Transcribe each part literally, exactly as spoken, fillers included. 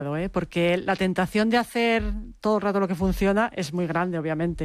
¿eh? Porque la tentación de hacer todo el rato lo que funciona es muy grande, obviamente,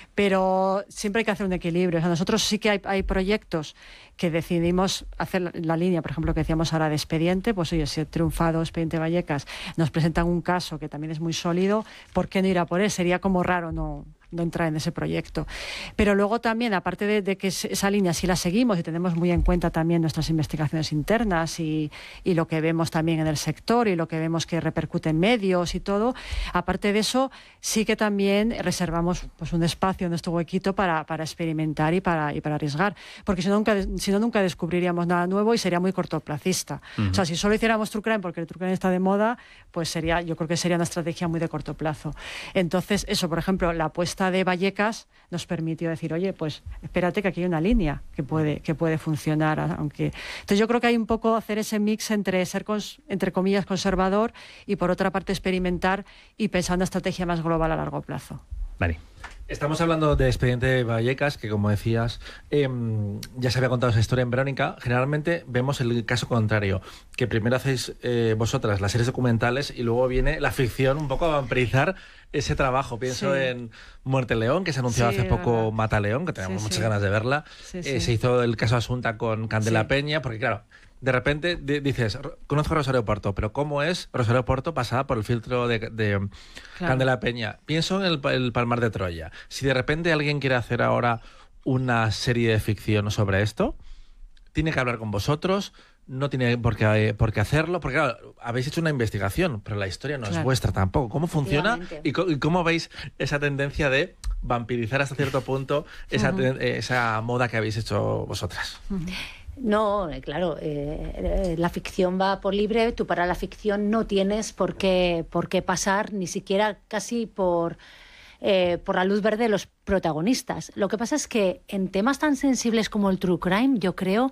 pero siempre hay que hacer un equilibrio. O sea, nosotros sí que hay, hay proyectos que decidimos hacer la, la línea, por ejemplo, que decíamos ahora de Expediente, pues oye, si ha triunfado Expediente Vallecas, nos presentan un caso que también es muy sólido, ¿por qué no ir a por él? Sería como raro no... no entrar en ese proyecto. Pero luego también, aparte de, de que esa línea sí la seguimos y tenemos muy en cuenta también nuestras investigaciones internas y, y lo que vemos también en el sector y lo que vemos que repercute en medios y todo, aparte de eso, sí que también reservamos pues un espacio en nuestro huequito para, para experimentar y para, y para arriesgar, porque si no, nunca, si no, nunca descubriríamos nada nuevo y sería muy cortoplacista. Uh-huh. O sea, si solo hiciéramos True Crime porque el True Crime está de moda, pues sería, yo creo que sería una estrategia muy de corto plazo. Entonces, eso, por ejemplo, la apuesta de Vallecas nos permitió decir, oye, pues espérate que aquí hay una línea que puede, que puede funcionar, aunque... Entonces yo creo que hay un poco hacer ese mix entre ser, cons... entre comillas, conservador y por otra parte experimentar y pensar en una estrategia más global a largo plazo. Vale. Estamos hablando de Expediente Vallecas, que como decías, eh, ya se había contado esa historia en Verónica. Generalmente vemos el caso contrario, que primero hacéis eh, vosotras las series documentales y luego viene la ficción un poco a vampirizar ese trabajo. Pienso sí. en Muerte León, que se anunció sí, hace poco verdad. Mata León, que tenemos sí, muchas sí. ganas de verla. Sí, sí. Eh, se hizo el caso Asunta con Candela sí. Peña, porque claro, de repente d- dices, conozco a Rosario Porto, pero ¿cómo es Rosario Porto pasada por el filtro de, de claro. Candela Peña? Pienso en el, el Palmar de Troya. Si de repente alguien quiere hacer ahora una serie de ficción sobre esto, tiene que hablar con vosotros, no tiene por qué, por qué hacerlo, porque claro, habéis hecho una investigación, pero la historia no claro. es vuestra tampoco. ¿Cómo funciona y, co- y cómo veis esa tendencia de vampirizar hasta cierto punto esa, uh-huh. ten- esa moda que habéis hecho vosotras? Uh-huh. No, claro, eh, la ficción va por libre, tú para la ficción no tienes por qué, por qué pasar ni siquiera casi por, eh, por la luz verde de los protagonistas. Lo que pasa es que en temas tan sensibles como el True Crime, yo creo,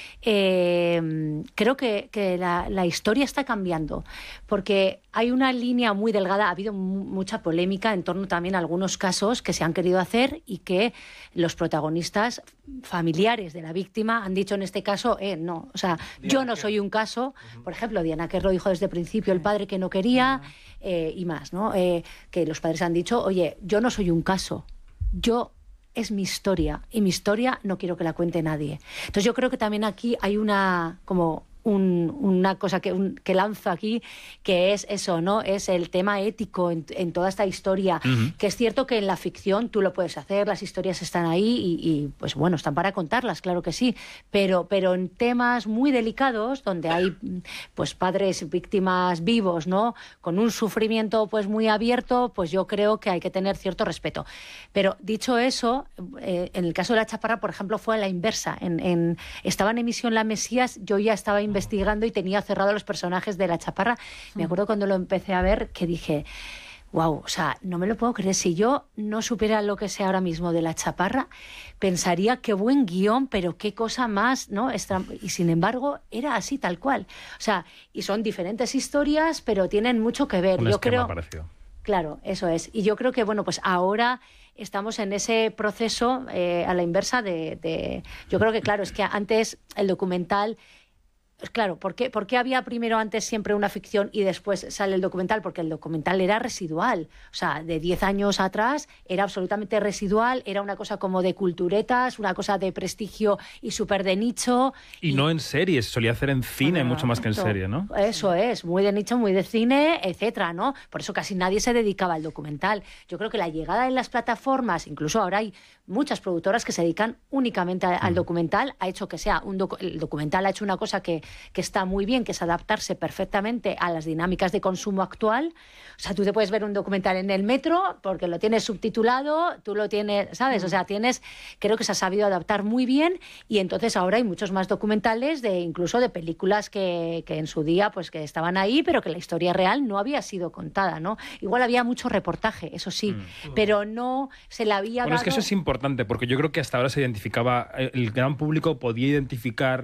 eh, creo que, que la, la historia está cambiando, porque hay una línea muy delgada, ha habido m- mucha polémica en torno también a algunos casos que se han querido hacer y que los protagonistas familiares de la víctima han dicho en este caso, eh, no, o sea, Diana yo no Kerr. soy un caso, uh-huh. por ejemplo, Diana Kerr lo dijo desde el principio, el padre que no quería, uh-huh. eh, y más, ¿no? Eh, que los padres han dicho, oye, yo no soy un caso, yo es mi historia y mi historia no quiero que la cuente nadie. Entonces yo creo que también aquí hay una como un, una cosa que, un, que lanzo aquí, que es eso, ¿no? Es el tema ético en, en toda esta historia, uh-huh. que es cierto que en la ficción tú lo puedes hacer, las historias están ahí y, y pues bueno, están para contarlas, claro que sí, pero, pero en temas muy delicados, donde hay pues padres víctimas vivos, ¿no? Con un sufrimiento pues muy abierto, pues yo creo que hay que tener cierto respeto. Pero dicho eso, eh, en el caso de La Chaparra, por ejemplo, fue a la inversa. En, en, estaba en emisión La Mesías, yo ya estaba investigando y tenía cerrado los personajes de La Chaparra. Me acuerdo cuando lo empecé a ver que dije, wow, o sea, no me lo puedo creer. Si yo no supiera lo que sé ahora mismo de La Chaparra, pensaría qué buen guión, pero qué cosa más, ¿no? Y sin embargo, era así tal cual. O sea, y son diferentes historias, pero tienen mucho que ver. Un yo esquema creo, parecido. Claro, eso es. Y yo creo que, bueno, pues ahora estamos en ese proceso eh, a la inversa de, de... Yo creo que, claro, es que antes el documental... Claro, ¿por qué, ¿por qué había primero antes siempre una ficción y después sale el documental? Porque el documental era residual. O sea, de diez años atrás era absolutamente residual, era una cosa como de culturetas, una cosa de prestigio y súper de nicho. Y, y no en series, solía hacer en cine bueno, mucho más que en serie, ¿no? Eso es, muy de nicho, muy de cine, etcétera, ¿no? Por eso casi nadie se dedicaba al documental. Yo creo que la llegada de las plataformas, incluso ahora hay muchas productoras que se dedican únicamente a, al documental, ha hecho que sea un docu- el documental ha hecho una cosa que que está muy bien, que es adaptarse perfectamente a las dinámicas de consumo actual. O sea, tú te puedes ver un documental en el metro porque lo tienes subtitulado, tú lo tienes, ¿sabes? O sea, tienes, creo que se ha sabido adaptar muy bien y entonces ahora hay muchos más documentales, de incluso de películas que, que en su día pues que estaban ahí, pero que la historia real no había sido contada, ¿no? Igual había mucho reportaje, eso sí, mm. pero no se le había bueno, dado... es que eso es importante, porque yo creo que hasta ahora se identificaba, el gran público podía identificar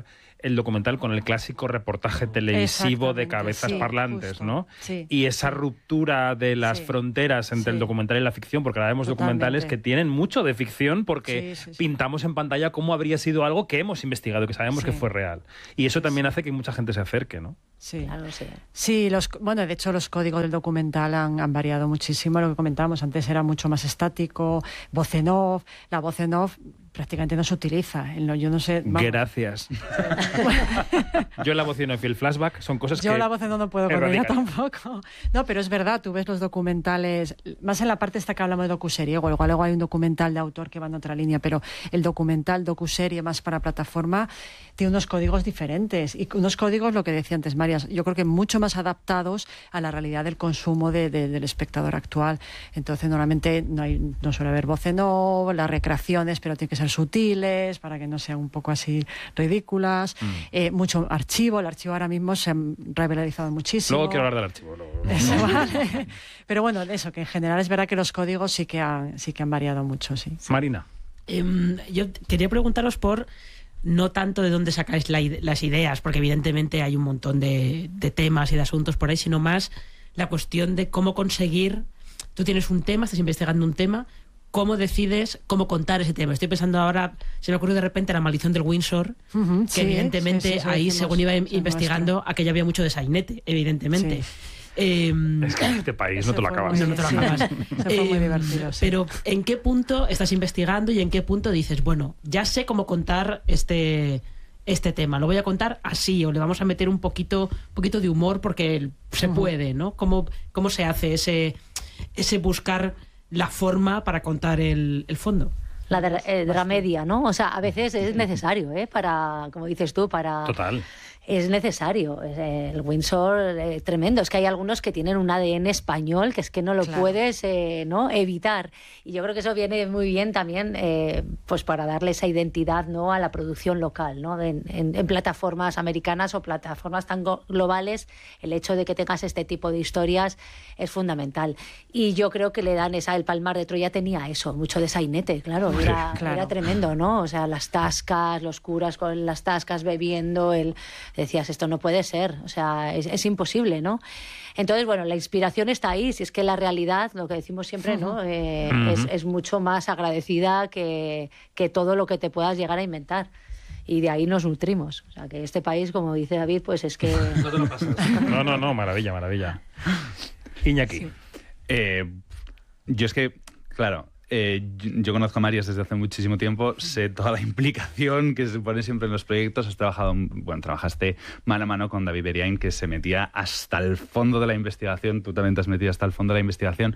el documental con el clásico reportaje televisivo de cabezas sí, parlantes, justo, ¿no? Sí. Y esa ruptura de las sí, fronteras entre sí. el documental y la ficción, porque ahora vemos Totalmente. documentales que tienen mucho de ficción porque sí, sí, sí. pintamos en pantalla cómo habría sido algo que hemos investigado, que sabemos Sí. que fue real. Y eso también hace que mucha gente se acerque, ¿no? Sí. Claro, sí. Sí, los, bueno, de hecho los códigos del documental han, han variado muchísimo. Lo que comentábamos antes era mucho más estático, voz en off. La voz en off prácticamente no se utiliza. En lo- Yo no sé. vamos. Gracias. Yo la voz y no y el flashback son cosas Yo que... la voz en off no puedo con ella erradican. tampoco. No, pero es verdad, tú ves los documentales, más en la parte esta que hablamos de docuserie, igual, igual luego hay un documental de autor que va en otra línea, pero el documental docuserie más para plataforma tiene unos códigos diferentes y unos códigos, lo que decía antes Marias, yo creo que mucho más adaptados a la realidad del consumo de, de, del espectador actual. Entonces normalmente no, hay, no suele haber voz en off, las recreaciones, pero tienen que ser sutiles para que no sean un poco así ridículas. Mm. Eh, mucho archivo, el archivo ahora mismo se ha revitalizado muchísimo. Luego quiero hablar del archivo. Luego, luego. Eso, vale. Pero bueno, eso, que en general es verdad que los códigos sí que han, sí que han variado mucho, sí. Marina. Eh, yo quería preguntaros por no tanto de dónde sacáis la, las ideas, porque evidentemente hay un montón de, de temas y de asuntos por ahí, sino más la cuestión de cómo conseguir, tú tienes un tema, estás investigando un tema, ¿cómo decides cómo contar ese tema? Estoy pensando ahora, se me ocurrió de repente La maldición del Windsor, uh-huh, que sí, evidentemente sí, sí, sí, ahí, decimos, según iba sí, investigando, nuestro. aquello había mucho de sainete, evidentemente. Sí. Eh, es que en este país no te lo fue acabas. muy- no te lo sí, acabas. se fue muy Eh, divertido, sí. Pero ¿en qué punto estás investigando y en qué punto dices, bueno, ya sé cómo contar este, este tema, lo voy a contar así, o le vamos a meter un poquito, poquito de humor porque se Ujú. puede, ¿no? ¿Cómo, cómo se hace ese, ese buscar la forma para contar el, el fondo? La dra- eh, dramedia, ¿no? O sea, a veces es necesario, ¿eh? Para, como dices tú, para... Total. Es necesario. El Windsor, eh, tremendo. Es que hay algunos que tienen un A D N español que es que no lo Claro. puedes eh, ¿no? evitar. Y yo creo que eso viene muy bien también eh, pues para darle esa identidad, ¿no? a la producción local, ¿no? En, en, en plataformas americanas o plataformas tan go- globales, el hecho de que tengas este tipo de historias es fundamental. Y yo creo que le dan esa... El Palmar de Troya tenía eso, mucho de sainete, claro. Era, claro. era tremendo, ¿no? O sea, las tascas, los curas con las tascas bebiendo, el... Decías, esto no puede ser, o sea, es, es imposible, ¿no? Entonces, bueno, la inspiración está ahí, si es que la realidad, lo que decimos siempre, ¿no? Eh, Uh-huh. es, es mucho más agradecida que, que todo lo que te puedas llegar a inventar. Y de ahí nos nutrimos. O sea, que este país, como dice David, pues es que... No te lo pasas. No, no, no, maravilla, maravilla. Iñaki. Sí. Eh, yo es que, claro, eh, yo, yo conozco a Marias desde hace muchísimo tiempo, sé toda la implicación que se pone siempre en los proyectos. Has trabajado, bueno, trabajaste mano a mano con David Beriain, que se metía hasta el fondo de la investigación. Tú también te has metido hasta el fondo de la investigación.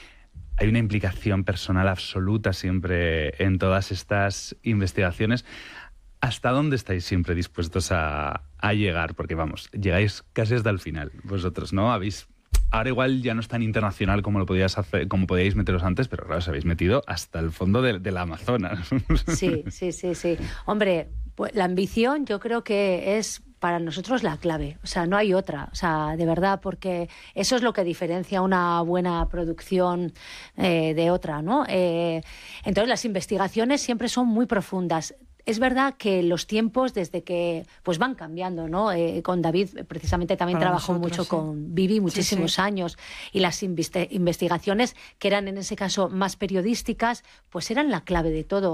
Hay una implicación personal absoluta siempre en todas estas investigaciones. ¿Hasta dónde estáis siempre dispuestos a, a llegar? Porque, vamos, llegáis casi hasta el final, vosotros, ¿no? Habéis... Ahora igual ya no es tan internacional como lo podíais hacer, como podíais meteros antes, pero claro, os habéis metido hasta el fondo de, de la Amazonas. Sí, sí, sí, sí. Hombre, pues la ambición yo creo que es para nosotros la clave. O sea, no hay otra. O sea, de verdad, porque eso es lo que diferencia una buena producción eh, de otra, ¿no? Eh, entonces, las investigaciones siempre son muy profundas. Es verdad que los tiempos desde que pues van cambiando, ¿no? Eh, con David precisamente también Para trabajó nosotros, mucho sí. con Vivi muchísimos Sí, sí. años y las investe- investigaciones que eran en ese caso más periodísticas pues eran la clave de todo.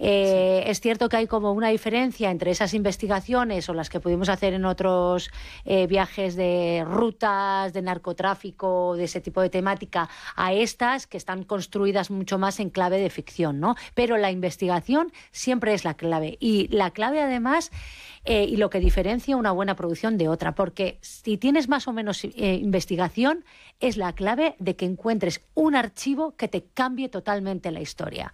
Eh, sí. Es cierto que hay como una diferencia entre esas investigaciones o las que pudimos hacer en otros eh, viajes de rutas, de narcotráfico, de ese tipo de temática, a estas que están construidas mucho más en clave de ficción, ¿no? Pero la investigación siempre es la clave. Y la clave, además, eh, y lo que diferencia una buena producción de otra, porque si tienes más o menos eh, investigación, es la clave de que encuentres un archivo que te cambie totalmente la historia.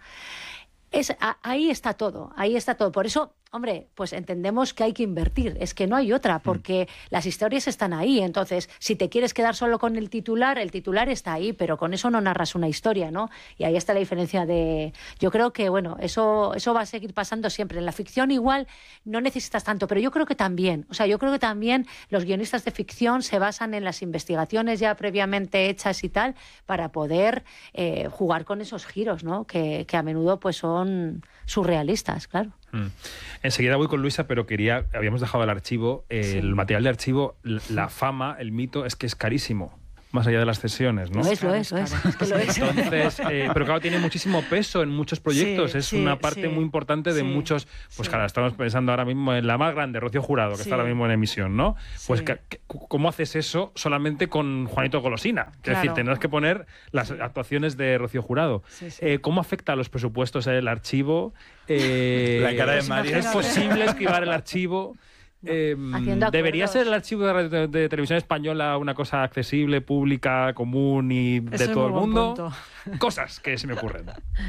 Es, a, ahí está todo, ahí está todo. Por eso, hombre, pues entendemos que hay que invertir, es que no hay otra, porque mm. las historias están ahí. Entonces, si te quieres quedar solo con el titular, el titular está ahí, pero con eso no narras una historia, ¿no? Y ahí está la diferencia de... Yo creo que, bueno, eso, eso va a seguir pasando siempre. En la ficción igual no necesitas tanto, pero yo creo que también, o sea, yo creo que también los guionistas de ficción se basan en las investigaciones ya previamente hechas y tal, para poder eh, jugar con esos giros, ¿no? Que, que a menudo pues son surrealistas, claro. Mm. Enseguida voy con Luisa, pero quería, habíamos dejado el archivo, eh, sí. el material de archivo, la fama, el mito, es que es carísimo. Más allá de las cesiones, ¿no? Lo es, lo es, lo es. Es que lo es. Entonces, eh, pero claro, tiene muchísimo peso en muchos proyectos. Sí, es sí, una parte sí, muy importante de sí, muchos. Pues sí. claro, estamos pensando ahora mismo en la más grande, Rocío Jurado, que Sí. está ahora mismo en emisión, ¿no? Pues, Sí. que, que, ¿cómo haces eso solamente con Juanito Golosina? Es Claro. decir, tendrás que poner las actuaciones de Rocío Jurado. Sí, sí. Eh, ¿Cómo afecta a los presupuestos el archivo? Eh, La cara de ¿es- María. ¿Es posible esquivar el archivo? Eh, Haciendo ¿Debería acuerdos. ser el archivo de, radio- de, de televisión española una cosa accesible, pública, común y de Ese es todo el muy buen mundo? punto. Cosas que se me ocurren.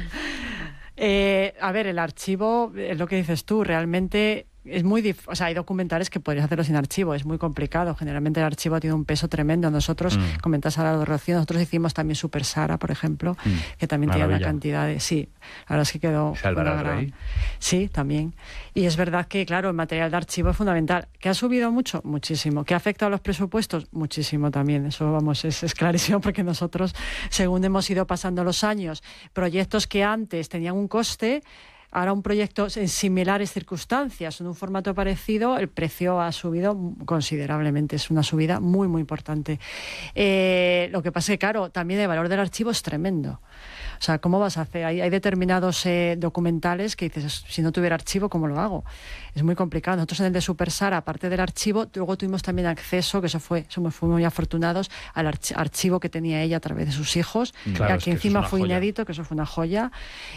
Eh, a ver, el archivo, es lo que dices tú, realmente es muy dif- o sea, hay documentales que podrías hacerlo sin archivo, es muy complicado. Generalmente el archivo tiene un peso tremendo. Nosotros, Mm. comentas ahora lo de Rocío, nosotros hicimos también Super Sara, por ejemplo, Mm. que también tiene una Maravilla. cantidad de... Sí, la verdad es que quedó... ¿Es Álvaro una gran- Rey? Sí, también. Y es verdad que, claro, el material de archivo es fundamental. ¿Que ha subido mucho? Muchísimo. ¿Que ha afectado a los presupuestos? Muchísimo también. Eso, vamos, es, es clarísimo, porque nosotros, según hemos ido pasando los años, proyectos que antes tenían un coste, ahora un proyecto en similares circunstancias, en un formato parecido, el precio ha subido considerablemente. Es una subida muy, muy importante. Eh, lo que pasa es que, claro, también el valor del archivo es tremendo. O sea, ¿cómo vas a hacer? Hay, hay determinados eh, documentales que dices, si no tuviera archivo, ¿cómo lo hago? Es muy complicado. Nosotros en el de Super Sara, aparte del archivo, luego tuvimos también acceso, que eso fue, somos fuimos muy afortunados, al archi- archivo que tenía ella a través de sus hijos, Claro, que es que aquí eso encima es una fue joya. inédito, que eso fue una joya.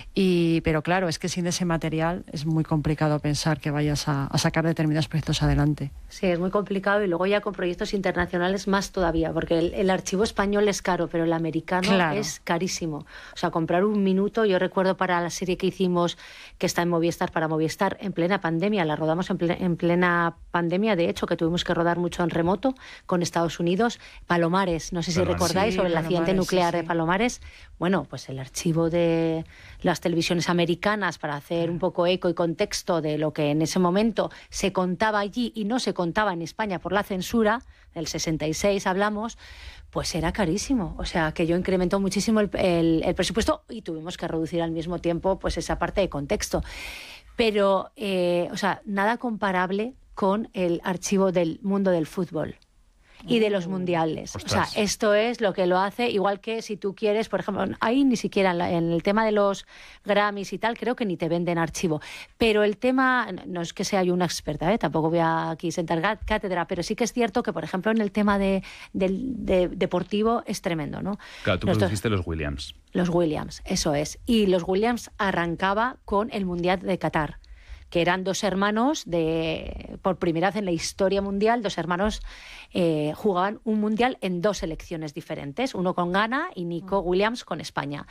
Y, pero claro, es que sin ese material es muy complicado pensar que vayas a, a sacar determinados proyectos adelante. Sí, es muy complicado, y luego ya con proyectos internacionales más todavía, porque el, el archivo español es caro, pero el americano Claro. es carísimo. O sea, comprar un minuto, yo recuerdo para la serie que hicimos, que está en Movistar, para Movistar, en plena pandemia, la rodamos en, ple- en plena pandemia, de hecho, que tuvimos que rodar mucho en remoto con Estados Unidos, Palomares, no sé si Palomares. recordáis, Sí, sobre el accidente Palomares, nuclear sí, sí. de Palomares. Bueno, pues el archivo de las televisiones americanas, para hacer un poco eco y contexto de lo que en ese momento se contaba allí y no se contaba en España por la censura, del sesenta y seis hablamos, pues era carísimo. O sea, que yo incrementó muchísimo el, el- el presupuesto, y tuvimos que reducir al mismo tiempo pues esa parte de contexto. Pero, eh, o sea, nada comparable con el archivo del mundo del fútbol y de los mundiales. Ostras. O sea, esto es lo que lo hace, igual que si tú quieres, por ejemplo, ahí ni siquiera en, la- en el tema de los Grammys y tal, creo que ni te venden archivo. Pero el tema, no es que sea yo una experta, ¿eh? Tampoco voy a aquí sentar gá- cátedra, pero sí que es cierto que, por ejemplo, en el tema de, del de deportivo es tremendo, ¿no? Claro, tú Nosotros- produciste los Williams. Los Williams, eso es. Y los Williams arrancaba con el Mundial de Qatar, que eran dos hermanos, de por primera vez en la historia mundial, dos hermanos eh, jugaban un mundial en dos selecciones diferentes, uno con Ghana y Nico Williams con España.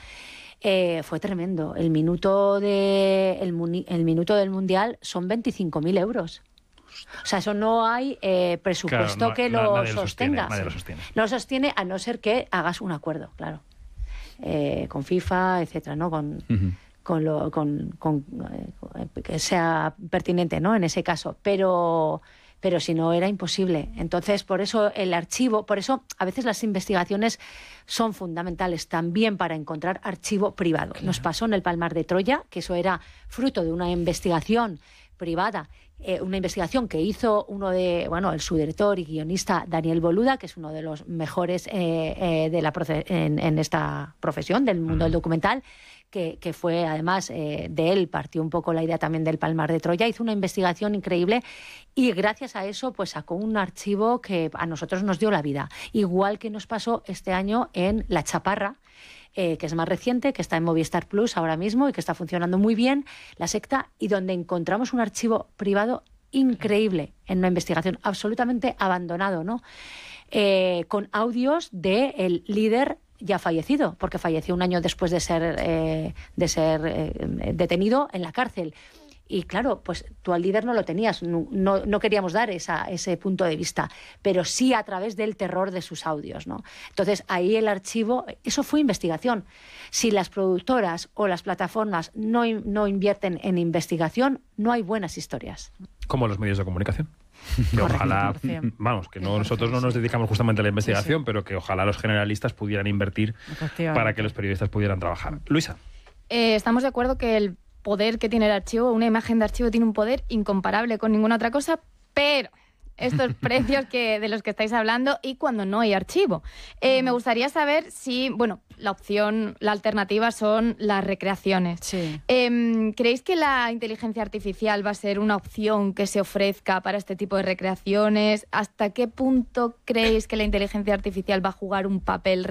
Eh, fue tremendo. El minuto, de, el, muni- el minuto del mundial son veinticinco mil euros. O sea, eso no hay eh, presupuesto Claro, no- que na- lo nadie lo sostiene, sostenga. nadie lo sostiene. No lo sostiene, a no ser que hagas un acuerdo, claro. Eh, con FIFA, etcétera, ¿no? Con, Ujú. con lo con, con, eh, que sea pertinente, ¿no? En ese caso, pero pero si no era imposible. Entonces, por eso el archivo, por eso a veces las investigaciones son fundamentales también para encontrar archivo privado. Nos pasó en el Palmar de Troya, que eso era fruto de una investigación privada, eh, una investigación que hizo uno de, bueno, el subdirector y guionista Daniel Boluda, que es uno de los mejores eh, eh, de la profe- en, en esta profesión del mundo del documental, que, que fue además eh, de él partió un poco la idea también del Palmar de Troya, hizo una investigación increíble y gracias a eso pues sacó un archivo que a nosotros nos dio la vida, igual que nos pasó este año en La Chaparra, eh, que es más reciente, que está en Movistar Plus ahora mismo y que está funcionando muy bien, La Secta, y donde encontramos un archivo privado increíble en una investigación absolutamente abandonado, ¿no? Eh, con audios del líder ya fallecido, porque falleció un año después de ser, eh, de ser eh, detenido en la cárcel. Y claro, pues tú al líder no lo tenías, no, no, no queríamos dar esa, ese punto de vista, pero sí a través del terror de sus audios, ¿no? Entonces ahí el archivo, eso fue investigación. Si las productoras o las plataformas no, no invierten en investigación, no hay buenas historias. Como los medios de comunicación. Que Correcto, ojalá, cien por cien. vamos, que no, cien por cien, nosotros no nos sí. dedicamos justamente a la investigación, Sí, sí. pero que ojalá los generalistas pudieran invertir Efectivamente. para que los periodistas pudieran trabajar. Luisa. Eh, estamos de acuerdo que el poder que tiene el archivo, una imagen de archivo tiene un poder incomparable con ninguna otra cosa, pero estos precios que, de los que estáis hablando y cuando no hay archivo. Eh, me gustaría saber si, bueno, la opción, la alternativa son las recreaciones. Sí. Eh, ¿Creéis que la inteligencia artificial va a ser una opción que se ofrezca para este tipo de recreaciones? ¿Hasta qué punto creéis que la inteligencia artificial va a jugar un papel